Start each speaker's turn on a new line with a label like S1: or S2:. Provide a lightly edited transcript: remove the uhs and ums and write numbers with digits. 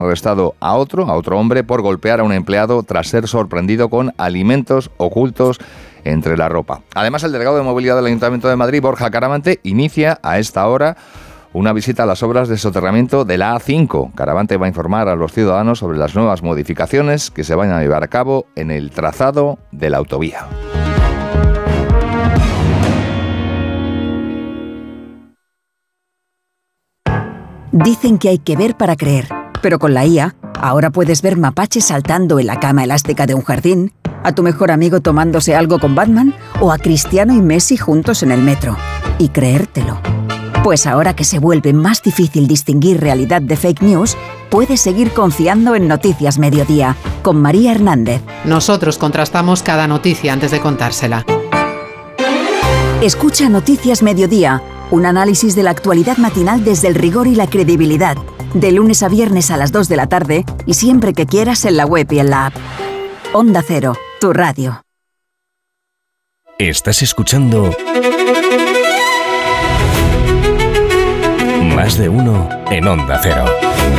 S1: arrestado a otro hombre por golpear a un empleado tras ser sorprendido con alimentos ocultos entre la ropa. Además, el delegado de Movilidad del Ayuntamiento de Madrid, Borja Caramante, inicia a esta hora una visita a las obras de soterramiento de la A5. Caramante va a informar a los ciudadanos sobre las nuevas modificaciones que se van a llevar a cabo en el trazado de la autovía.
S2: Dicen que hay que ver para creer, pero con la IA ahora puedes ver mapaches saltando en la cama elástica de un jardín, a tu mejor amigo tomándose algo con Batman o a Cristiano y Messi juntos en el metro. Y creértelo. Pues ahora que se vuelve más difícil distinguir realidad de fake news, puedes seguir confiando en Noticias Mediodía, con María Hernández.
S3: Nosotros contrastamos cada noticia antes de contársela.
S2: Escucha Noticias Mediodía, un análisis de la actualidad matinal desde el rigor y la credibilidad. De lunes a viernes a las 2 de la tarde y siempre que quieras en la web y en la app. Onda Cero, tu radio.
S4: Estás escuchando Más de Uno en Onda Cero.